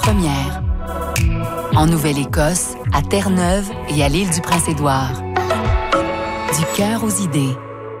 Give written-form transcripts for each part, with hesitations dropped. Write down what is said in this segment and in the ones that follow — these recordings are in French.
Première. En Nouvelle-Écosse, à Terre-Neuve et à l'île du Prince-Édouard. Du cœur aux idées.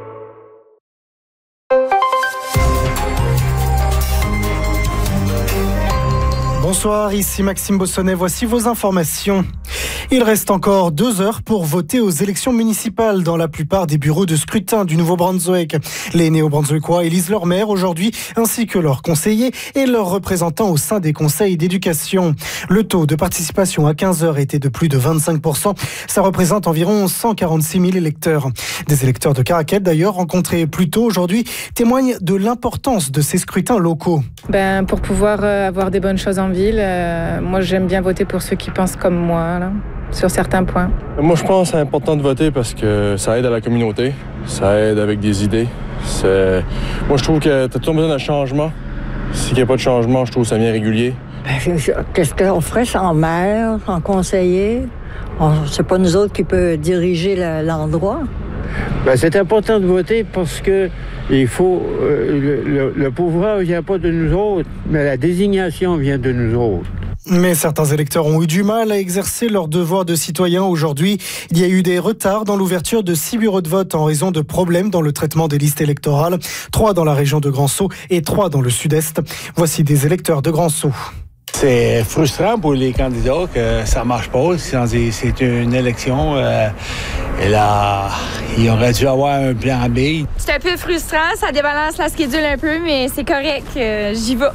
Bonsoir, ici Maxime Bossonnet, voici vos informations. Il reste encore 2 heures pour voter aux élections municipales dans la plupart des bureaux de scrutin du Nouveau-Brunswick. Les Néo-Brunswickois élisent leur maire aujourd'hui, ainsi que leurs conseillers et leurs représentants au sein des conseils d'éducation. Le taux de participation à 15 heures était de plus de 25%. Ça représente environ 146 000 électeurs. Des électeurs de Caraquet, d'ailleurs, rencontrés plus tôt aujourd'hui, témoignent de l'importance de ces scrutins locaux. Pour pouvoir avoir des bonnes choses en ville, moi j'aime bien voter pour ceux qui pensent comme moi, là, sur certains points. Moi je pense que c'est important de voter parce que ça aide à la communauté, ça aide avec des idées. Moi je trouve que tu as toujours besoin d'un changement. S'il n'y a pas de changement, je trouve que ça vient régulier. Qu'est-ce qu'on ferait sans maire, sans conseiller? C'est pas nous autres qui peut diriger l'endroit. C'est important de voter parce que il faut le pouvoir ne vient pas de nous autres, mais la désignation vient de nous autres. Mais certains électeurs ont eu du mal à exercer leur devoir de citoyen aujourd'hui. Il y a eu des retards dans l'ouverture de 6 bureaux de vote en raison de problèmes dans le traitement des listes électorales. 3 dans la région de Grand-Sault et 3 dans le sud-est. Voici des électeurs de Grand-Sault. C'est frustrant pour les candidats que ça marche pas. C'est une élection. Et là, il aurait dû avoir un plan B. C'est un peu frustrant, ça débalance la schedule un peu, mais c'est correct, j'y vais.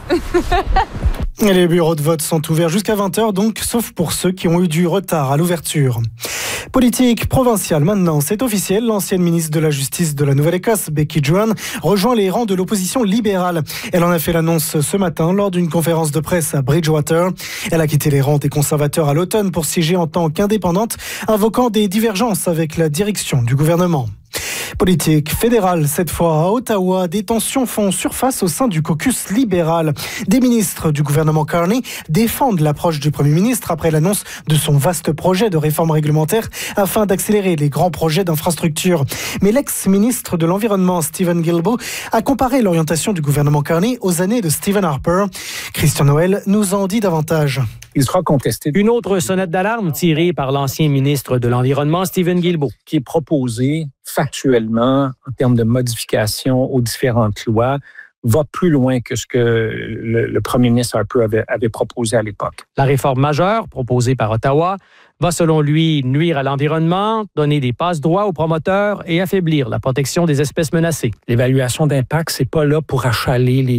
Les bureaux de vote sont ouverts jusqu'à 20h, donc, sauf pour ceux qui ont eu du retard à l'ouverture. Politique provinciale maintenant, c'est officiel. L'ancienne ministre de la Justice de la Nouvelle-Écosse, Becky Doohan, rejoint les rangs de l'opposition libérale. Elle en a fait l'annonce ce matin lors d'une conférence de presse à Bridgewater. Elle a quitté les rangs des conservateurs à l'automne pour siéger en tant qu'indépendante, invoquant des divergences avec la direction du gouvernement. Politique fédérale, cette fois à Ottawa, des tensions font surface au sein du caucus libéral. Des ministres du gouvernement Carney défendent l'approche du Premier ministre après l'annonce de son vaste projet de réforme réglementaire afin d'accélérer les grands projets d'infrastructure. Mais l'ex-ministre de l'Environnement, Stephen Guilbeault, a comparé l'orientation du gouvernement Carney aux années de Stephen Harper. Christian Noël nous en dit davantage. Il sera contesté. Une autre sonnette d'alarme tirée par l'ancien ministre de l'Environnement, Stephen Guilbeault, qui est proposé factuellement, en termes de modification aux différentes lois, va plus loin que ce que le premier ministre Harper avait proposé à l'époque. La réforme majeure proposée par Ottawa va, selon lui, nuire à l'environnement, donner des passe-droits aux promoteurs et affaiblir la protection des espèces menacées. L'évaluation d'impact, c'est pas là pour achaler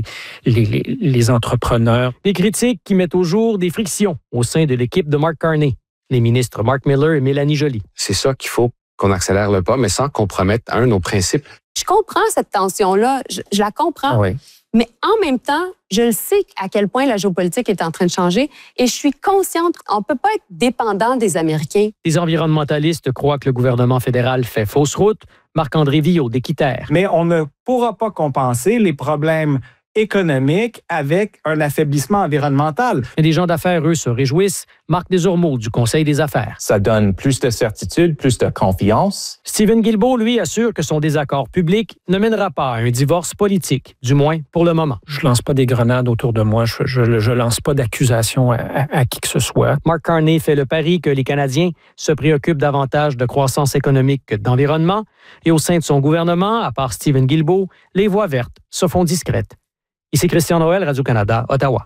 les entrepreneurs. Des critiques qui mettent au jour des frictions au sein de l'équipe de Mark Carney, les ministres Mark Miller et Mélanie Joly. C'est ça qu'il faut qu'on accélère le pas, mais sans compromettre, nos principes. Je comprends cette tension-là, je la comprends. Oui. Mais en même temps, je sais à quel point la géopolitique est en train de changer et je suis consciente qu'on ne peut pas être dépendant des Américains. Les environnementalistes croient que le gouvernement fédéral fait fausse route. Marc-André Villot d'Équiterre. Mais on ne pourra pas compenser les problèmes économique avec un affaiblissement environnemental. Et les gens d'affaires, eux, se réjouissent. Marc Desormeaux du Conseil des affaires. Ça donne plus de certitude, plus de confiance. Stephen Guilbeault, lui, assure que son désaccord public ne mènera pas à un divorce politique, du moins pour le moment. Je lance pas des grenades autour de moi. Je lance pas d'accusations à qui que ce soit. Mark Carney fait le pari que les Canadiens se préoccupent davantage de croissance économique que d'environnement. Et au sein de son gouvernement, à part Stephen Guilbeault, les voix vertes se font discrètes. Ici Christian Noël, Radio-Canada, Ottawa.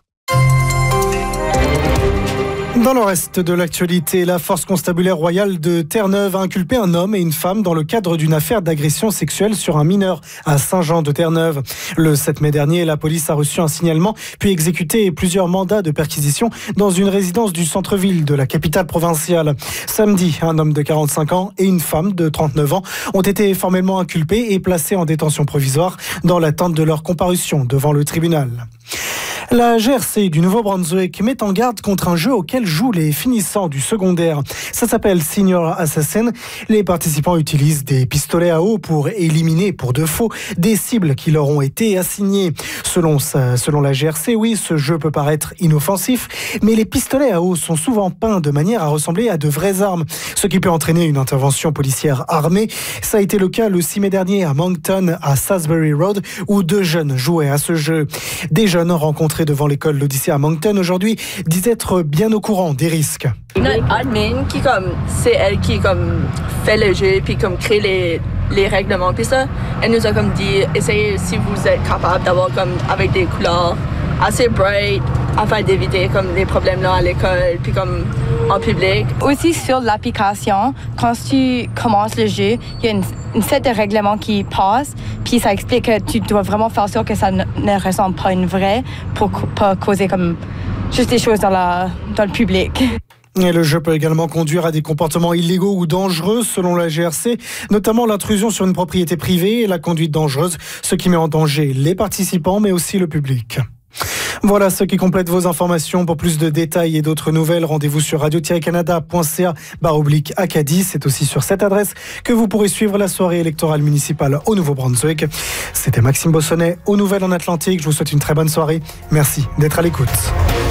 Dans le reste de l'actualité, la force constabulaire royale de Terre-Neuve a inculpé un homme et une femme dans le cadre d'une affaire d'agression sexuelle sur un mineur à Saint-Jean-de-Terre-Neuve. Le 7 mai dernier, la police a reçu un signalement puis exécuté plusieurs mandats de perquisition dans une résidence du centre-ville de la capitale provinciale. Samedi, un homme de 45 ans et une femme de 39 ans ont été formellement inculpés et placés en détention provisoire dans l'attente de leur comparution devant le tribunal. La GRC du Nouveau-Brunswick met en garde contre un jeu auquel jouent les finissants du secondaire. Ça s'appelle Senior Assassin. Les participants utilisent des pistolets à eau pour éliminer pour de faux des cibles qui leur ont été assignées. Selon la GRC, oui, ce jeu peut paraître inoffensif, mais les pistolets à eau sont souvent peints de manière à ressembler à de vraies armes, ce qui peut entraîner une intervention policière armée. Ça a été le cas le 6 mai dernier à Moncton, à Salisbury Road, où 2 jeunes jouaient à ce jeu. Des jeunes rencontrés devant l'école l'Odyssée à Moncton aujourd'hui disent être bien au courant des risques. Notre admin, c'est elle qui fait le jeu puis crée les règlements. Puis ça, elle nous a dit, essayez si vous êtes capable d'avoir avec des couleurs assez bright afin d'éviter les problèmes là à l'école puis en public. Aussi sur l'application, quand tu commences le jeu, il y a une set de règlements qui passe, puis ça explique que tu dois vraiment faire sûr que ça ne ressemble pas à une vraie pour pas causer juste des choses dans le public. Et le jeu peut également conduire à des comportements illégaux ou dangereux selon la GRC, notamment l'intrusion sur une propriété privée et la conduite dangereuse, ce qui met en danger les participants mais aussi le public. Voilà ce qui complète vos informations. Pour plus de détails et d'autres nouvelles, rendez-vous sur radio-canada.ca/Acadie. C'est aussi sur cette adresse que vous pourrez suivre la soirée électorale municipale au Nouveau-Brunswick. C'était Maxime Bossonnet aux Nouvelles en Atlantique. Je vous souhaite une très bonne soirée. Merci d'être à l'écoute.